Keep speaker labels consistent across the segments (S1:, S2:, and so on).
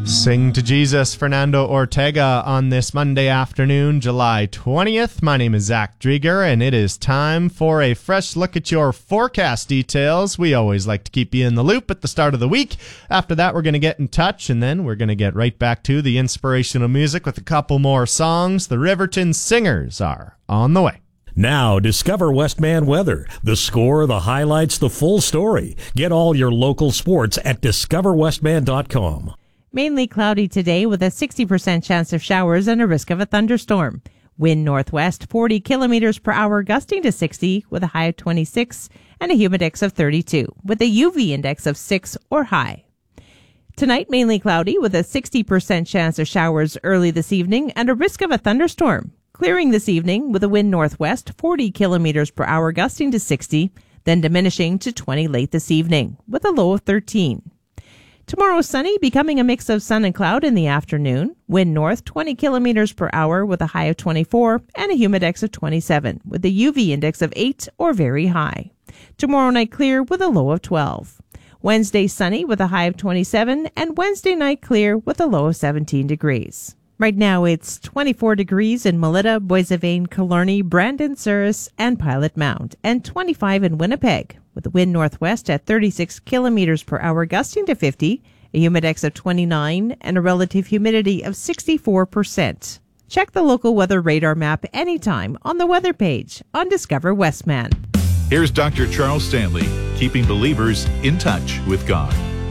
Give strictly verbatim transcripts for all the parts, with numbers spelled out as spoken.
S1: Sing to Jesus, Fernando Ortega, on this Monday afternoon, July twentieth. My name is Zach Drieger, and it is time for a fresh look at your forecast details. We always like to keep you in the loop at the start of the week. After that, we're going to get in touch, and then we're going to get right back to the inspirational music with a couple more songs. The Riverton Singers are on the way.
S2: Now, discover Westman Weather. The score, the highlights, the full story. Get all your local sports at discover westman dot com.
S3: Mainly cloudy today with a sixty percent chance of showers and a risk of a thunderstorm. Wind northwest forty kilometers per hour, gusting to sixty with a high of twenty-six and a humidex of thirty-two with a U V index of six or high. Tonight, mainly cloudy with a sixty percent chance of showers early this evening and a risk of a thunderstorm. Clearing this evening with a wind northwest forty kilometers per hour, gusting to sixty, then diminishing to twenty late this evening with a low of thirteen. Tomorrow, sunny, becoming a mix of sun and cloud in the afternoon. Wind north twenty kilometers per hour with a high of twenty-four and a humidex of twenty-seven with a U V index of eight or very high. Tomorrow night clear with a low of twelve. Wednesday sunny with a high of twenty-seven and Wednesday night clear with a low of seventeen degrees. Right now it's twenty-four degrees in Melita, Boissevain, Killarney, Brandon, Souris, and Pilot Mound, and twenty-five in Winnipeg, with the wind northwest at thirty-six kilometers per hour, gusting to fifty, a humidex of twenty-nine, and a relative humidity of sixty-four percent. Check the local weather radar map anytime on the weather page on Discover Westman.
S4: Here's Doctor Charles Stanley, keeping believers in touch with God.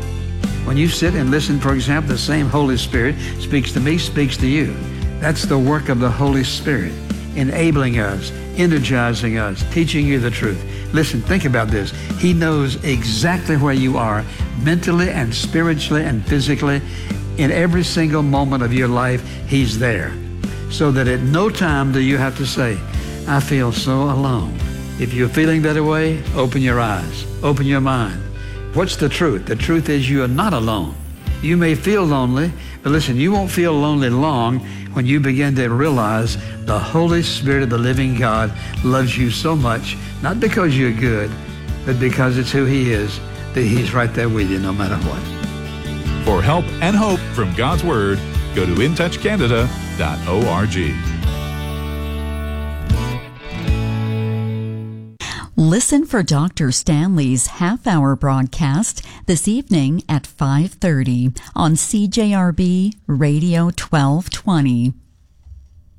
S5: When you sit and listen, for example, the same Holy Spirit speaks to me, speaks to you. That's the work of the Holy Spirit, enabling us, energizing us, teaching you the truth. Listen, think about this. He knows exactly where you are, mentally and spiritually and physically. In every single moment of your life, He's there. So that at no time do you have to say, I feel so alone. If you're feeling that way, open your eyes, open your mind. What's the truth? The truth is you are not alone. You may feel lonely, but listen, you won't feel lonely long when you begin to realize the Holy Spirit of the living God loves you so much, not because you're good, but because it's who He is, that He's right there with you no matter what.
S4: For help and hope from God's Word, go to in touch canada dot org.
S6: Listen for Doctor Stanley's half-hour broadcast this evening at five thirty on C J R B Radio twelve twenty.